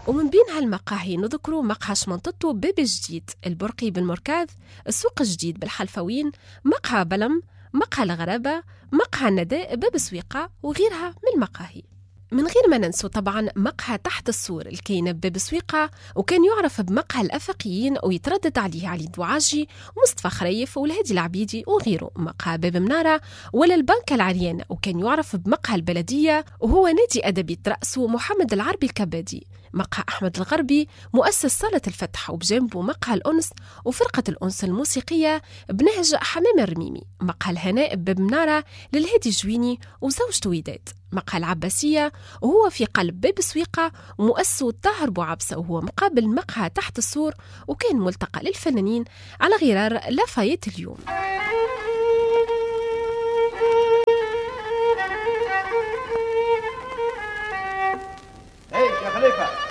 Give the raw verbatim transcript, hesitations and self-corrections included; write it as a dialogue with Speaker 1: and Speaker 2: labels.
Speaker 1: ومن بين هالمقاهي نذكروا مقهى شمنطتو باب جديد، البرقي بالمركاذ، السوق الجديد بالحلفوين، مقهى بلم، مقهى الغرابة، مقهى النداء باب سويقة وغيرها من المقاهي. من غير ما ننسوا طبعا مقهى تحت السور الكاين بباب سويقة، وكان يعرف بمقهى الأفقيين ويتردد عليه علي دواعجي ومصطفى خريف والهادي العبيدي وغيره. مقهى باب منارة ولا البنكة العريانة، وكان يعرف بمقهى البلدية وهو نادي أدبي ترأسه محمد العربي الكبادي. مقهى أحمد الغربي مؤسس صالة الفتح، وبجانبه مقهى الأنس وفرقة الأنس الموسيقية بنهج حمام الرميمي. مقهى الهناء باب منارة للهادي الجويني وزوجته وداد. مقهى العباسية وهو في قلب باب سويقة ومؤسسه طاهر بوعبسة، وهو مقابل مقهى تحت السور، وكان ملتقى للفنانين على غرار لافايت اليوم.
Speaker 2: هيك يا خليفة